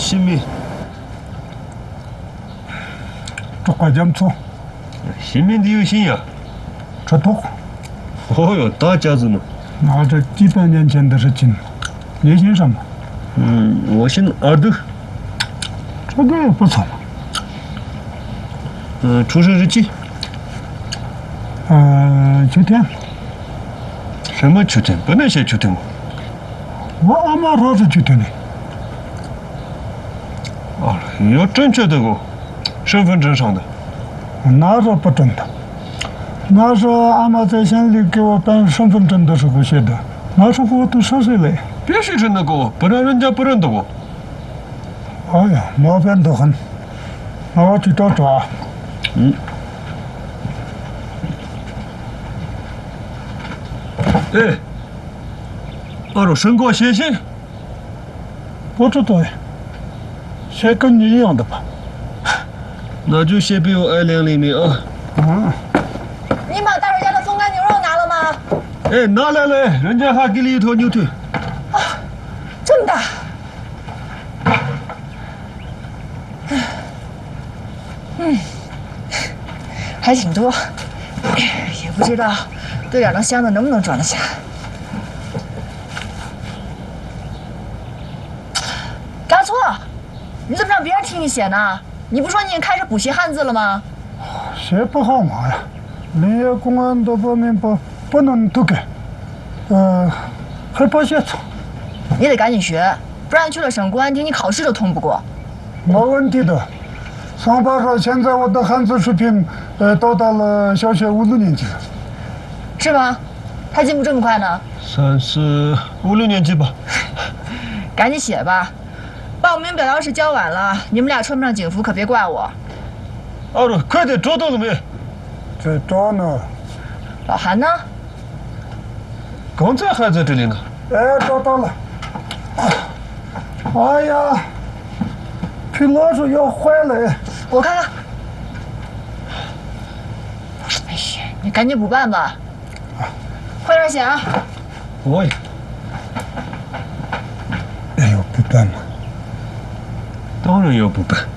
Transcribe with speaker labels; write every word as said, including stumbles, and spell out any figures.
Speaker 1: 姓名？
Speaker 2: 这快讲错，
Speaker 1: 姓名的有姓呀。
Speaker 2: 这多。
Speaker 1: 哦哟，大家子呢？
Speaker 2: 那这几百年前的事情，你姓什么？
Speaker 1: 嗯，我姓二豆。
Speaker 2: 这个也不错嘛。
Speaker 1: 嗯，出生日期？
Speaker 2: 呃，秋天。
Speaker 1: 什么秋天？不能写秋天吗？
Speaker 2: 我阿妈说是秋天的。
Speaker 1: 啊，要正确的哦，身份证上的。
Speaker 2: 那是不准的。那是阿妈在县里给我办身份证的时候写的，那时候我都十岁了。
Speaker 1: 必须是那个，不然人家不认得我。
Speaker 2: 哎呀，麻烦得很。那我去找找啊。
Speaker 1: 嗯。哎，二楼身高写信？
Speaker 2: 不知道哎，写跟你一样的吧？
Speaker 1: 那就写比我矮两厘米啊。
Speaker 2: 嗯。
Speaker 3: 你把大水家的风干牛肉拿了吗？
Speaker 1: 哎，拿来了，人家还给了一头牛腿。
Speaker 3: 啊，这么大。嗯，还挺多，也不知道这两个箱子能不能装得下。大错，你怎么让别人替你写呢？你不说你也开始补习汉字了吗？
Speaker 2: 写不好嘛呀，林业公安的方面不不能偷改，呃，还怕写错。
Speaker 3: 你得赶紧学，不然去了省公安厅，你考试都通不过。
Speaker 2: 没问题的。上班说现在我的汉字水平，呃，到达了小学五六年级了。
Speaker 3: 是吗？他进步这么快呢？
Speaker 1: 算是五六年级吧。
Speaker 3: 赶紧写吧，报名表要是交晚了，你们俩穿不上警服可别怪我。
Speaker 1: 二楼，快点找到了没？
Speaker 2: 在找呢。
Speaker 3: 老韩呢？
Speaker 1: 刚才还在这里呢。
Speaker 2: 哎，找到了。哎呀，皮老鼠要坏了。
Speaker 3: 我看看。哎呀，你赶紧补办吧。快点写啊！
Speaker 1: 我也。
Speaker 2: 哎呦，补办嘛。
Speaker 1: 当然要补办。